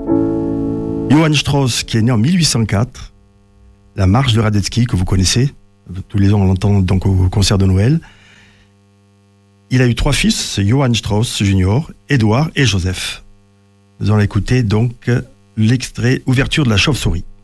Johann Strauss, qui est né en 1804, la marche de Radetzky, que vous connaissez, tous les ans on l'entend donc au concert de Noël. Il a eu 3 fils, Johann Strauss Jr., Édouard et Joseph. Nous allons écouter donc l'extrait ouverture de la chauve-souris.